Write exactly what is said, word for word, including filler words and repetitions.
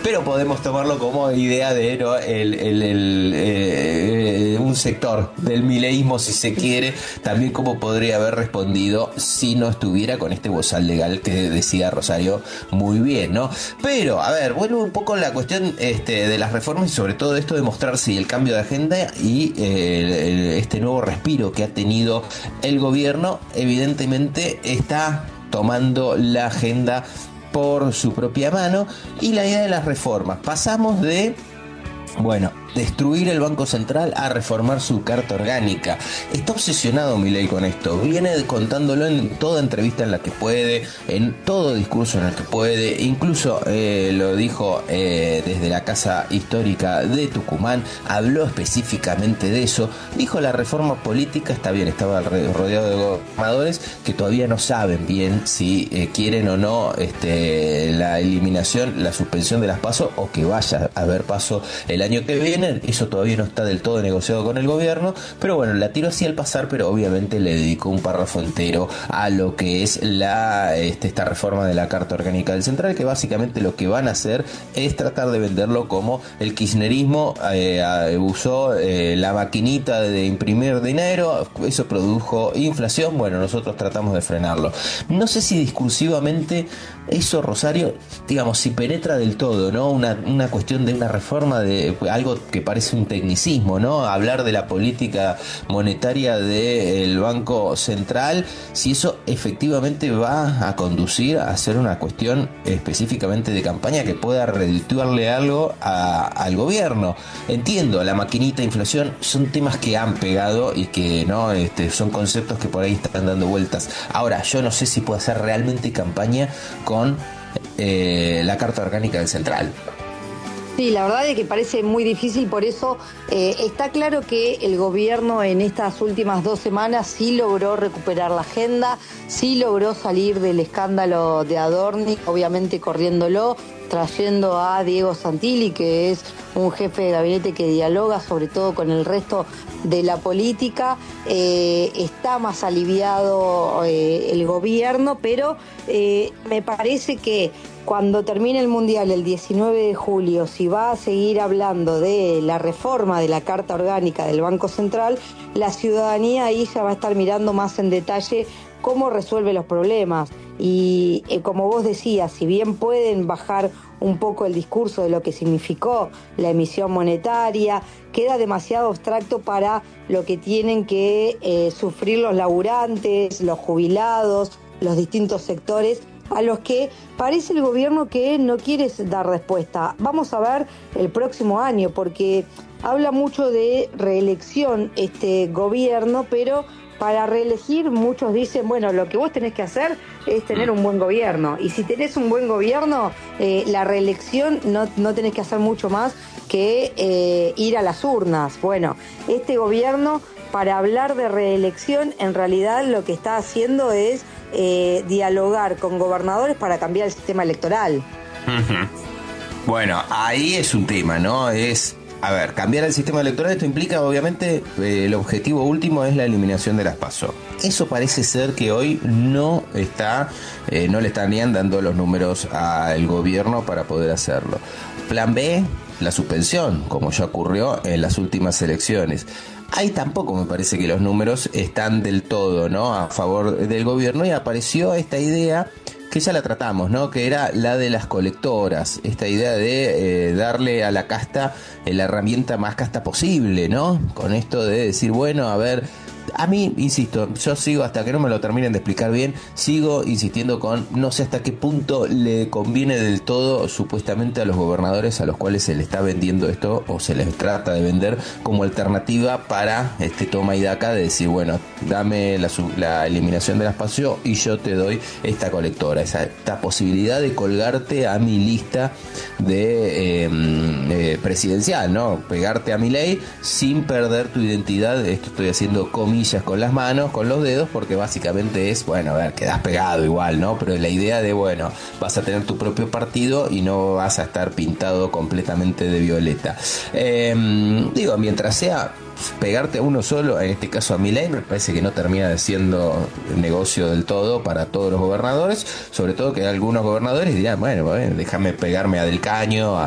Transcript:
pero podemos tomarlo como idea de ¿no? el, el, el, eh, un sector del mileísmo, si se quiere, también cómo podría haber respondido si no estuviera con este bozal legal que decía Rosario muy bien, ¿no? Pero, a ver, vuelvo un poco a la cuestión este, de las reformas y sobre todo esto de mostrar si el cambio de agenda y eh, el, el, este nuevo respiro que ha tenido el gobierno, evidentemente está tomando la agenda por su propia mano y la idea de las reformas. Pasamos de, bueno, destruir el Banco Central a reformar su carta orgánica. Está obsesionado Milei con esto. Viene contándolo en toda entrevista en la que puede, en todo discurso en el que puede. Incluso eh, lo dijo eh, desde la Casa Histórica de Tucumán. Habló específicamente de eso. Dijo la reforma política, está bien, estaba rodeado de gobernadores que todavía no saben bien si eh, quieren o no este, la eliminación, la suspensión de las PASO o que vaya a haber PASO el año que viene. Eso todavía no está del todo negociado con el gobierno, pero bueno, la tiró así al pasar, pero obviamente le dedicó un párrafo entero a lo que es la este, esta reforma de la Carta Orgánica del Central, que básicamente lo que van a hacer es tratar de venderlo como el kirchnerismo eh, usó eh, la maquinita de imprimir dinero, eso produjo inflación, bueno, nosotros tratamos de frenarlo. No sé si discursivamente eso, Rosario, digamos, si penetra del todo, ¿no? Una, una cuestión de una reforma de algo que parece un tecnicismo, ¿no? Hablar de la política monetaria del Banco Central, si eso efectivamente va a conducir a hacer una cuestión específicamente de campaña que pueda redituarle algo a, al gobierno. Entiendo, la maquinita de inflación son temas que han pegado y que no este, son conceptos que por ahí están dando vueltas. Ahora, yo no sé si puede hacer realmente campaña con eh, la Carta Orgánica del Central. Sí, la verdad es que parece muy difícil, por eso eh, está claro que el gobierno en estas últimas dos semanas sí logró recuperar la agenda, sí logró salir del escándalo de Adorni, obviamente corriéndolo, trayendo a Diego Santilli, que es un jefe de gabinete que dialoga sobre todo con el resto de la política. Eh, está más aliviado eh, el gobierno, pero eh, me parece que cuando termine el Mundial el diecinueve de julio, si va a seguir hablando de la reforma de la Carta Orgánica del Banco Central, la ciudadanía ahí ya va a estar mirando más en detalle cómo resuelve los problemas. Y eh, como vos decías, si bien pueden bajar un poco el discurso de lo que significó la emisión monetaria, queda demasiado abstracto para lo que tienen que eh, sufrir los laburantes, los jubilados, los distintos sectores, a los que parece el gobierno que no quiere dar respuesta. Vamos a ver el próximo año, porque habla mucho de reelección este gobierno, pero para reelegir muchos dicen, bueno, lo que vos tenés que hacer es tener un buen gobierno. Y si tenés un buen gobierno, eh, la reelección no, no tenés que hacer mucho más que eh, ir a las urnas. Bueno, este gobierno, para hablar de reelección, en realidad lo que está haciendo es eh, dialogar con gobernadores para cambiar el sistema electoral. Uh-huh. Bueno, ahí es un tema, ¿no? Es... A ver, cambiar el sistema electoral, esto implica obviamente eh, el objetivo último es la eliminación de las PASO. Eso parece ser que hoy no está, eh, no le estarían dando los números al gobierno para poder hacerlo. Plan B, la suspensión, como ya ocurrió en las últimas elecciones. Ahí tampoco me parece que los números están del todo, ¿no?, a favor del gobierno, y apareció esta idea que ya la tratamos, ¿no?, que era la de las colectoras, esta idea de eh, darle a la casta eh, la herramienta más casta posible, ¿no?, con esto de decir, bueno, a ver, a mí, insisto, yo sigo hasta que no me lo terminen de explicar bien, sigo insistiendo con, no sé hasta qué punto le conviene del todo supuestamente a los gobernadores a los cuales se le está vendiendo esto o se les trata de vender como alternativa para este toma y daca de decir, bueno, dame la, la eliminación de las PASO y yo te doy esta colectora, esa, esta posibilidad de colgarte a mi lista de eh, eh, presidencial, ¿no?, pegarte a mi ley sin perder tu identidad. Esto estoy haciendo comillas con las manos, con los dedos, porque básicamente es, bueno, a ver, quedas pegado igual, ¿no? Pero la idea de, bueno, vas a tener tu propio partido y no vas a estar pintado completamente de violeta. Eh, digo, mientras sea pegarte a uno solo, en este caso a Milei, me parece que no termina de siendo negocio del todo para todos los gobernadores, sobre todo que algunos gobernadores dirán, bueno, bueno déjame pegarme a Del Caño,